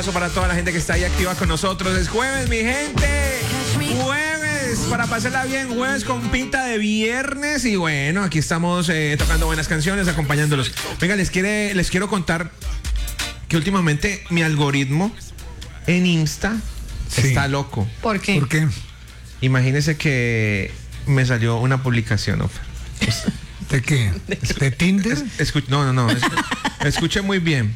abrazo para toda la gente que está ahí activa con nosotros. Es jueves, mi gente. Jueves, para pasarla bien, jueves con pinta de viernes. Y bueno, aquí estamos tocando buenas canciones, acompañándolos. Venga, les quiero contar que últimamente mi algoritmo en Insta está loco. ¿Por qué? ¿Por qué? Imagínese que me salió una publicación, Ofer. ¿De qué? ¿De Tinder? No. Escuche muy bien.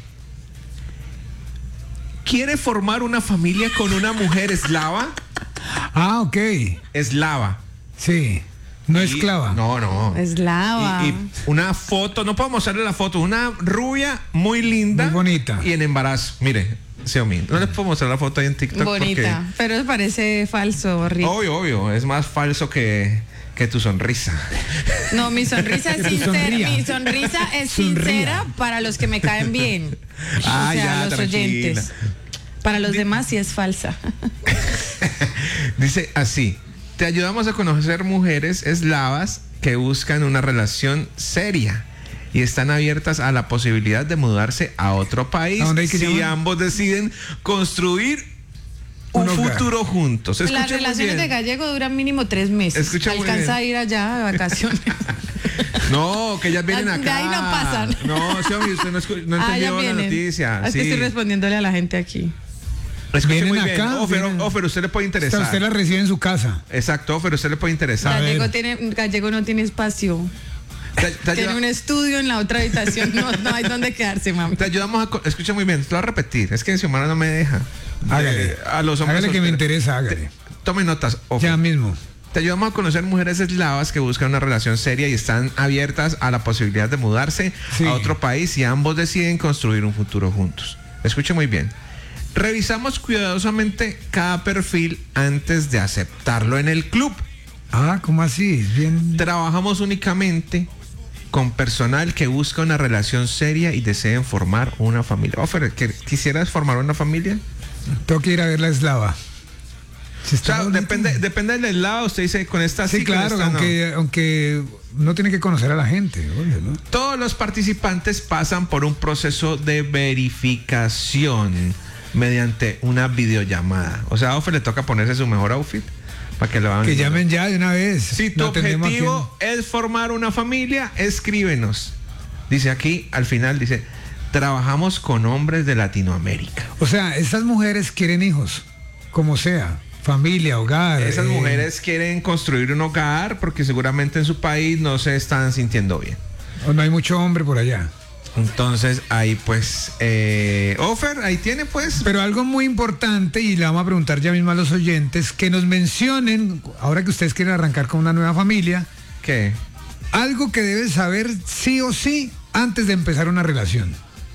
¿Quiere formar una familia con una mujer eslava? Ah, ok. Eslava. Sí. No esclava. No. Eslava. Y una foto, no puedo mostrarle la foto, una rubia muy linda. Muy bonita. Y en embarazo. Mire, Xiaomi, no les puedo mostrar la foto ahí en TikTok. Bonita, pero parece falso, Rick. Obvio, es más falso que tu sonrisa. No, mi sonrisa es sincera. sonría. Mi sonrisa es sincera para los que me caen bien. Ah, o sea, ya, los tranquila. oyentes. Para los demás sí es falsa. Dice así: te ayudamos a conocer mujeres eslavas que buscan una relación seria y están abiertas a la posibilidad de mudarse a otro país ¿A dónde hay que si llamar? ambos deciden construir un hogar. futuro juntos. Las Escucha muy relaciones bien. de gallego duran mínimo 3 meses. Escucha muy Alcanza bien. a ir allá de vacaciones. No, que ellas vienen De acá. ahí no pasan. No, Xiaomi, usted no Ya entendió la vienen. noticia. Es que Sí. estoy respondiéndole a la gente aquí. Escuche Vienen muy bien. acá, vienen. Ofer, usted le puede interesar. Usted la recibe en su casa. Exacto, Ofer, usted le puede interesar. Gallego no tiene espacio. Tiene un estudio en la otra habitación. No hay dónde quedarse, mami. Te ayudamos a... Escucha muy bien, te lo voy a repetir. Es que en Xiomara no me deja. Hágale. A los hombres Hágale que me solteros. interesa, hágale. Tome notas, Ofer. Ya mismo. Te ayudamos a conocer mujeres eslavas que buscan una relación seria y están abiertas a la posibilidad de mudarse Sí. a otro país y ambos deciden construir un futuro juntos. Escuche muy bien. Revisamos cuidadosamente cada perfil antes de aceptarlo en el club. Ah, ¿cómo así? Bien. Trabajamos únicamente con personal que busca una relación seria y deseen formar una familia. Ofer, ¿quisieras formar una familia? Tengo que ir a ver la eslava. Si O está sea, bonita. depende del lado. Usted dice, con esta Sí, con claro, esta no. aunque no tiene que conocer a la gente, obvio, ¿no? Todos los participantes pasan por un proceso de verificación mediante una videollamada. O sea, a Ofer le toca ponerse su mejor outfit para que lo hagan. Que llamen ya de una vez. Si tu No atendemos objetivo es formar una familia, escríbenos. Dice aquí, al final, dice, trabajamos con hombres de Latinoamérica. O sea, estas mujeres quieren hijos, como sea, familia, hogar. Esas mujeres quieren construir un hogar porque seguramente en su país no se están sintiendo bien. O no hay mucho hombre por allá. Entonces, ahí pues, Ofer, ahí tiene pues. Pero algo muy importante, y le vamos a preguntar ya mismo a los oyentes, que nos mencionen, ahora que ustedes quieren arrancar con una nueva familia, ¿Qué? algo que debes saber sí o sí antes de empezar una relación.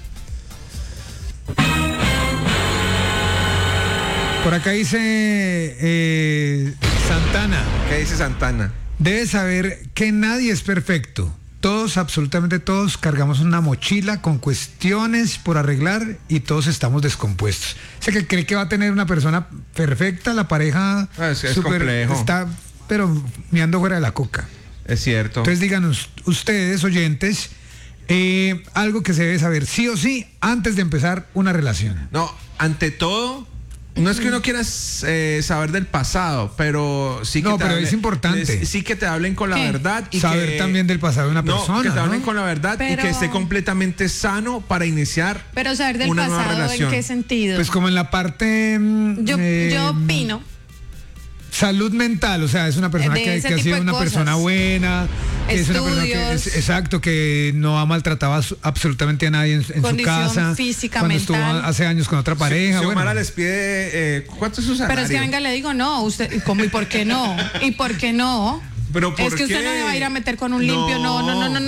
Por acá dice Santana, ¿Qué dice Santana? debes saber que nadie es perfecto. Todos, absolutamente todos, cargamos una mochila con cuestiones por arreglar y todos estamos descompuestos. O sea, que cree que va a tener una persona perfecta, la pareja Es súper- complejo. está, pero mirando fuera de la coca. Es cierto. Entonces díganos, ustedes, oyentes, algo que se debe saber sí o sí antes de empezar una relación. No, ante todo, no es que uno quiera saber del pasado, pero sí que No, pero es importante. Sí que te hablen con la ¿Qué? verdad y Saber que, también del pasado de una no, persona, que te hablen ¿no? con la verdad y Pero- que esté completamente sano para iniciar Pero saber del una nueva pasado, ¿en relación. qué sentido? Pues como en la parte Yo opino. salud mental, o sea, es una persona De que ese ha tipo sido de una cosas. persona buena, que es una persona que Estudios. exacto, que no ha maltratado absolutamente a nadie en su Condición casa, física, cuando estuvo mental. hace años con otra pareja, Xiomara bueno. les pide ¿cuánto es su salario? Pero es que venga, le digo, no, usted, ¿cómo y por qué no? ¿Y por qué no? Pero ¿por es que usted qué? no me va a ir a meter con un limpio, no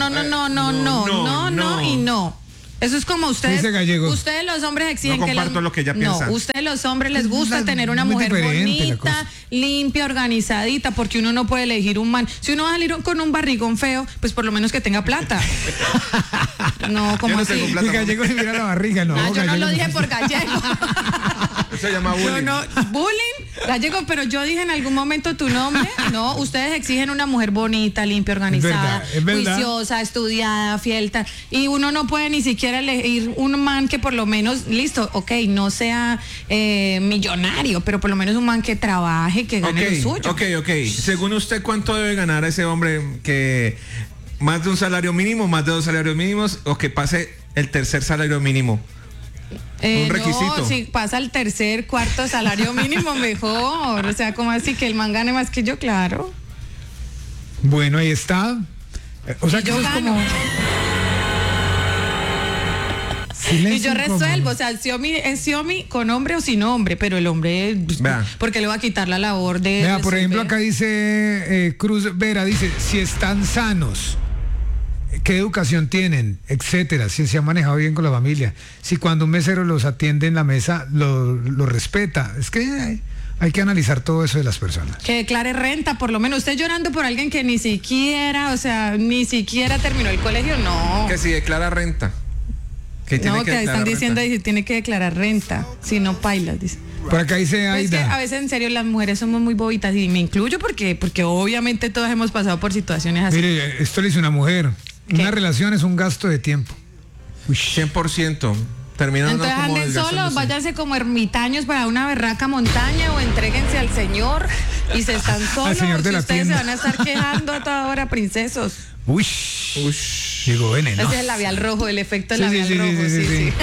y no. Eso es como ustedes. Dice Gallego. Ustedes los hombres exigen No que comparto lo que ella piensa. No, ustedes los hombres les gusta Es tener una muy mujer diferente la bonita, cosa. limpia, organizadita, porque uno no puede elegir un man. Si uno va a salir con un barrigón feo, pues por lo menos que tenga plata. No, como Yo no así. tengo plata. Y Gallego se mira la barriga, no. Ah, yo no Gallego lo dije se- por gallego. Se llama Yo bullying. no, bullying, Gallego, pero yo dije en algún momento tu nombre. No, ustedes exigen una mujer bonita, limpia, organizada, Es verdad. juiciosa, estudiada, fiel. Y uno no puede ni siquiera elegir un man que por lo menos, listo, ok, no sea millonario, pero por lo menos un man que trabaje, que gane lo suyo. Ok. Según usted, ¿cuánto debe ganar ese hombre que más de un salario mínimo, más de 2 salarios mínimos o que pase el tercer salario mínimo? Un requisito. No, si pasa el tercer, cuarto salario mínimo, mejor. O sea, como así que el man gane más que yo, claro. Bueno, ahí está. O sea, que yo eso es gano. como... Y Silencio yo incómodo. resuelvo, o sea, es Xiaomi con hombre o sin hombre, pero el hombre, Vea. porque le va a quitar la labor de... Vea, por ejemplo, resolver. acá dice Cruz Vera, dice, si están sanos, qué educación tienen, etcétera, si se han manejado bien con la familia, si cuando un mesero los atiende en la mesa, lo respeta. Es que hay que analizar todo eso de las personas. Que declare renta, por lo menos. Usted llorando por alguien que ni siquiera, o sea, ni siquiera terminó el colegio, no. Que si declara renta. Que tiene No, que están declarar diciendo renta. que tiene que declarar renta, si no pailas, dice. Por acá dice Pues es que a Aida. veces en serio las mujeres somos muy bobitas y me incluyo porque obviamente todas hemos pasado por situaciones así. Mire, esto le dice una mujer. ¿Qué? Una relación es un gasto de tiempo. Uy, 100%. Terminando Entonces como anden solos, desgastándose. váyanse como ermitaños para una berraca montaña o entréguense al Señor y se están solos. Señor de y la ustedes tienda. se van a estar quejando a toda hora, princesos. uy. Llegó veneno. Ese es el labial rojo, el efecto Sí, labial sí, sí, rojo, sí, sí.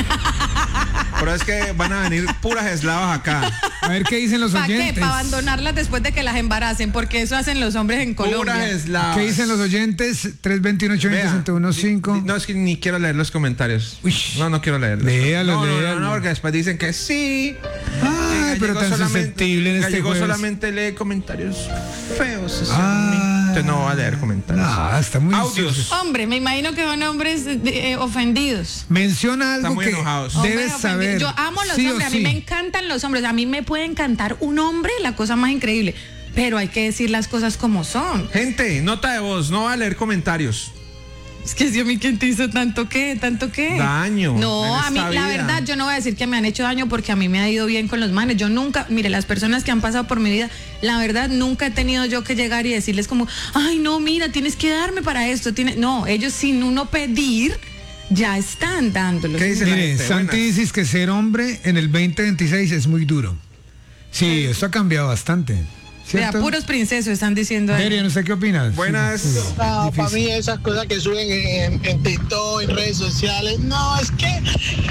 Pero es que van a venir puras eslavas acá. A ver qué dicen los ¿Para qué? oyentes. Para abandonarlas después de que las embaracen, porque eso hacen los hombres en Puras Colombia. eslavas. ¿Qué dicen los oyentes? 321-820-1015. No, es que ni quiero leer los comentarios. Uy. No quiero leerlos. Léalos, no, léalos. porque después dicen que sí. Ay, pero Gallego tan susceptible en este Gallego jueves. solamente lee comentarios feos. O sea, Ah. entonces no va a leer comentarios. No, está muy Audios. sucio. Hombre, me imagino que son hombres ofendidos. Menciona Están algo muy que enojados. debes Hombres ofendidos. saber. Yo amo los sí o hombres, a mí sí. me encantan los hombres, a mí me puede encantar un hombre, la cosa más increíble, pero hay que decir las cosas como son. Gente, nota de voz, no va a leer comentarios. Es que si a mí quién te hizo tanto qué. Daño No, en a mí esta la vida. verdad yo no voy a decir que me han hecho daño porque a mí me ha ido bien con los manes. Yo nunca, mire, las personas que han pasado por mi vida, la verdad nunca he tenido yo que llegar y decirles como, ay no, mira, tienes que darme para esto. No, ellos sin uno pedir ya están dándolos. ¿Qué dice la Mire, gente? Santi Buenas. dice que ser hombre en el 2026 es muy duro. Sí, esto ha cambiado bastante. Vea, ¿Cierto? puros princesos están diciendo ahí. Derian, ¿usted qué opinas? Buenas. Sí, No, para difícil. mí esas cosas que suben en TikTok, en redes sociales, no, es que,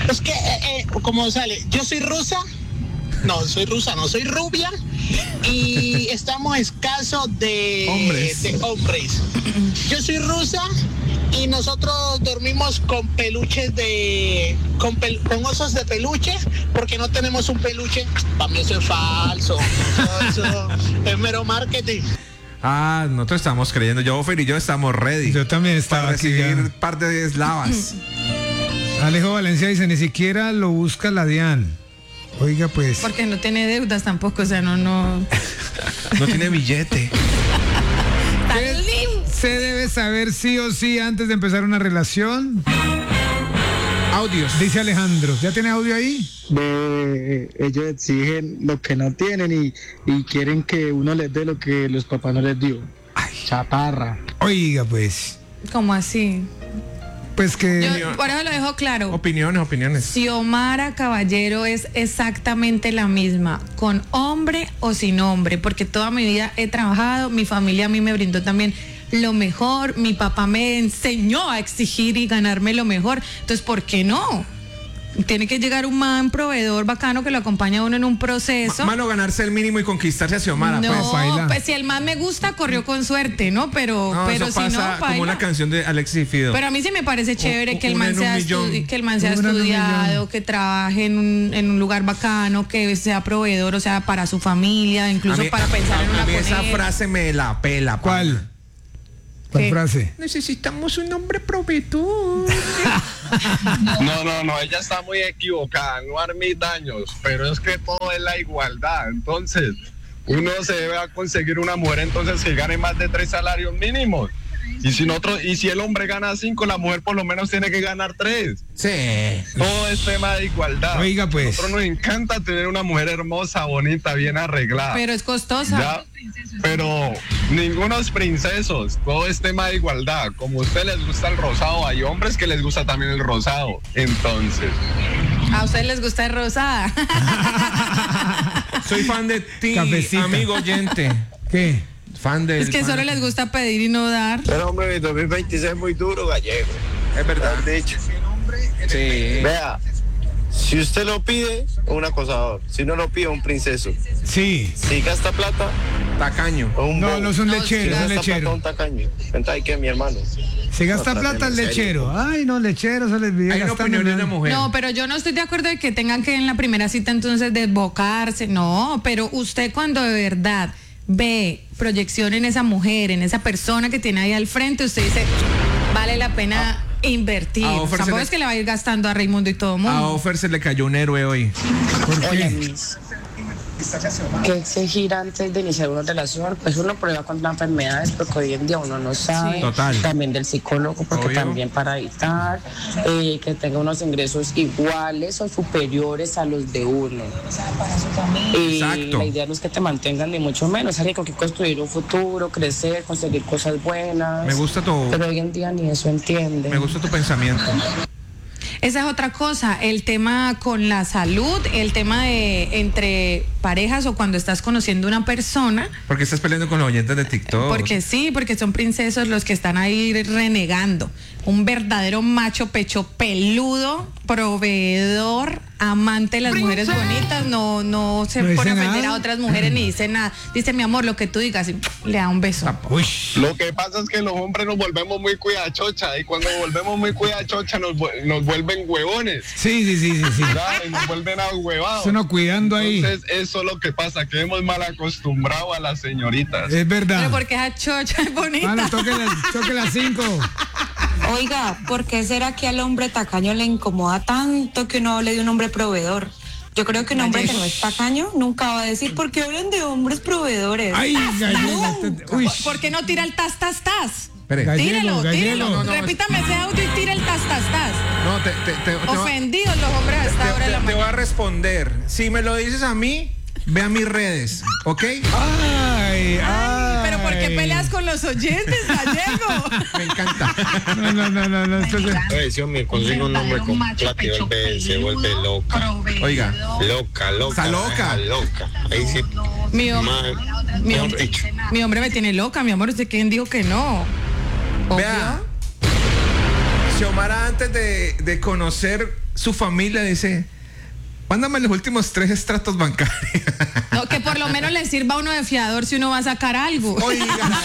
como sale, yo soy rusa, no, soy rusa, no, soy rubia y estamos escasos de hombres. Yo soy rusa y nosotros dormimos con peluches con osos de peluche porque no tenemos un peluche. Para mí eso es falso, eso es mero marketing. Nosotros estamos creyendo. Yo, Fer y yo estamos ready. Yo también estaba para aquí recibir ya. par de eslavas. Alejo Valencia dice, ni siquiera lo busca la DIAN. Oiga, pues. Porque no tiene deudas tampoco, o sea, no. No tiene billete. ¿Qué se debe saber sí o sí antes de empezar una relación? Audios. Dice Alejandro. ¿Ya tiene audio ahí? Ellos exigen lo que no tienen y quieren que uno les dé lo que los papás no les dio. Chatarra. Oiga, pues. ¿Cómo así? Pues que. Yo por eso lo dejo claro. Opiniones. Xiomara Caballero es exactamente la misma, con hombre o sin hombre, porque toda mi vida he trabajado, mi familia a mí me brindó también lo mejor, mi papá me enseñó a exigir y ganarme lo mejor, entonces ¿por qué no? Tiene que llegar un man proveedor bacano que lo acompaña a uno en un proceso. Malo ganarse el mínimo y conquistarse a Xiomara. No, pues. baila. pues si el man me gusta, corrió con suerte, ¿no? Pero Eso si pasa no, como baila. una canción de Alexis y Fido. Pero a mí sí me parece chévere que el una man en un sea, millón. que el man sea Una en un estudiado, millón. que trabaje en un lugar bacano, que sea proveedor, o sea, para su familia, incluso A mí- para pensar en a una mí esa con él. frase me la pela. pana. ¿Cuál? ¿Cuál ¿Qué? frase? Necesitamos un hombre proveedor. No, ella está muy equivocada, no arme daños, pero es que todo es la igualdad, entonces uno se debe a conseguir una mujer entonces que gane más de 3 salarios mínimos. Y si el hombre gana 5, la mujer por lo menos tiene que ganar 3. Sí. Todo es tema de igualdad. Oiga, pues. A nosotros nos encanta tener una mujer hermosa, bonita, bien arreglada. Pero es costosa. Ya, pero ninguno es princesos, todo es tema de igualdad. Como a usted les gusta el rosado, hay hombres que les gusta también el rosado. Entonces, A ustedes les gusta el rosada. Soy fan de ti, Cafecita. amigo oyente. ¿Qué? Fan del. Es que solo les gusta pedir y no dar. Pero hombre, mi 2026 es muy duro, gallego. Es verdad. ¿Has dicho? Sí. Vea, si usted lo pide, un acosador. Si no lo pide, un princeso. Sí. Si gasta plata, Tacaño. un No, bobo. no es un No, lechero, Si es un gasta plata, lechero. un tacaño. Entonces, ¿hay qué, mi hermano? Si gasta No, plata el en serio. lechero. Ay, no, lechero se les vive Hay una gastando opinión de nada. una mujer. No, pero yo no estoy de acuerdo de que tengan que en la primera cita entonces desbocarse. No, pero usted cuando de verdad ve proyección en esa mujer, en esa persona que tiene ahí al frente, usted dice, vale la pena invertir. a Offer se Tampoco le- es que le va a ir gastando a Raimundo y todo el A mundo. Offer se le cayó un héroe hoy. ¿Por Hola, qué? Miss. ¿Qué exigir antes de iniciar una relación? Pues uno prueba con las enfermedades porque hoy en día uno no sabe. Sí. Total. También del psicólogo porque Obvio. también para evitar que tenga unos ingresos iguales o superiores a los de uno. Y Exacto. la idea no es que te mantengan ni mucho menos, hay que construir un futuro, crecer, conseguir cosas buenas. Me gusta tu, Pero hoy en día ni eso entiende. me gusta tu pensamiento. Esa es otra cosa, el tema con la salud, el tema de entre parejas o cuando estás conociendo una persona, Porque estás peleando con los oyentes de TikTok. porque sí, porque son princesos los que están ahí renegando. Un verdadero macho pecho peludo, proveedor, amante de las mujeres bonitas, no se No dice pone a ofender nada. a otras mujeres ni dice nada. Dice, mi amor, lo que tú digas, y le da un beso. Uy. lo que pasa es que los hombres nos volvemos muy cuidachocha y cuando volvemos muy cuidachocha nos vuelven huevones. Sí. ¿Ya? Y nos vuelven ahuevados. Eso no cuidando ahí. Entonces, eso es lo que pasa, que hemos mal acostumbrado a las señoritas. Es verdad. Pero porque esa chocha es bonita. Mano, toque las 5. Oiga, ¿por qué será que al hombre tacaño le incomoda tanto que uno hable de un hombre proveedor? Yo creo que un hombre que no es tacaño nunca va a decir ¿por qué hablan de hombres proveedores? Ay, gallega. Uy. ¿Por qué no tira el tas, tas, tas? Espere. Gallego, Tírelo. No, no, Repítame ese audio y tira el tas, tas, tas. No, te Ofendidos los hombres a esta hora de la te voy mañana. a responder. Si me lo dices a mí, ve a mis redes, ¿ok? Ay. Pero ¿por qué peleas con los oyentes, Gallego? Me encanta. No. Si me consigo un hombre con plata y se vuelve loca. Oiga, Loca. Está loca. Loca. Ahí sí. Mi hombre, mi mejor hombre, dicho. mi hombre me tiene loca, mi amor. ¿Usted quién dijo que no? vea. Xiomara antes de conocer su familia dice, mándame los últimos 3 extractos bancarios. No, que por lo menos le sirva a uno de fiador si uno va a sacar algo. Oigan a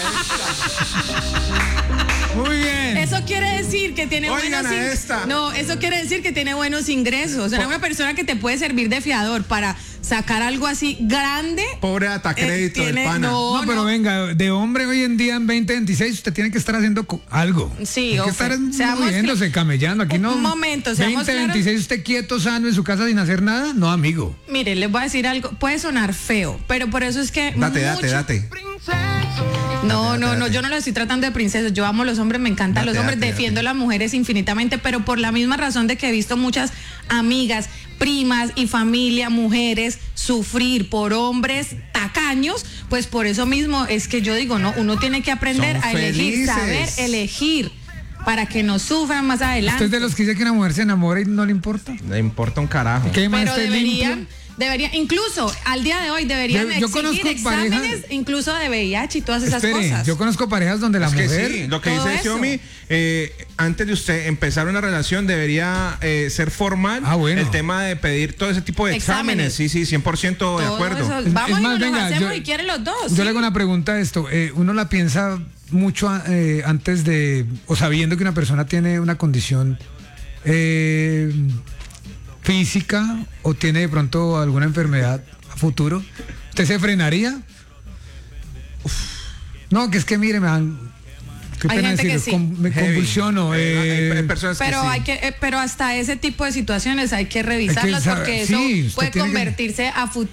Muy bien. Eso quiere decir que tiene Oigan buenos a esta. No, eso quiere decir que tiene buenos ingresos. O sea, una persona que te puede servir de fiador para sacar algo así grande. pobre atacrédito del tiene- pana. no. No, pero venga, de hombre hoy en día en 2026 usted tiene que estar haciendo algo. Sí, Hay que Ofer, estar seamos moviéndose, camellando. Aquí no. Un momento, seamos 2026 usted quieto, sano en su casa sin hacer nada. No, amigo. Mire, les voy a decir algo. Puede sonar feo, pero por eso es que. Date. No, yo no lo estoy tratando de princesas. Yo amo a los hombres, me encantan los hombres, defiendo a las mujeres infinitamente, pero por la misma razón de que he visto muchas amigas, primas y familia, mujeres, sufrir por hombres tacaños, pues por eso mismo es que yo digo, no, uno tiene que aprender Son a elegir, felices. saber elegir, para que no sufran más adelante. ¿Usted es de los que dice que una mujer se enamora y no le importa? Le importa un carajo. ¿Qué más Pero esté limpio? deberían, incluso al día de hoy deberían Yo exigir conozco exámenes parejas- incluso de VIH y todas esas Espere, cosas. yo conozco parejas donde la Es que mujer. sí, lo que todo dice eso. Xiomi, antes de usted empezar una relación debería ser formal. Ah, bueno. El tema de pedir todo ese tipo de exámenes. Sí, 100% de Todo acuerdo. eso. Es Vamos más, y nos venga, hacemos yo- y quieren los dos. Yo sí. le hago una pregunta a esto. Uno la piensa mucho antes de, o sabiendo que una persona tiene una condición física o tiene de pronto alguna enfermedad a futuro. ¿Usted se frenaría? No, que es que mire, me dan... Qué Hay pena gente que decirlo, sí. me Heavy. convulsiono. Hay personas Pero que sí. hay que, pero hasta ese tipo de situaciones hay que revisarlas saber- porque eso sí, usted puede tiene que- convertirse a futuro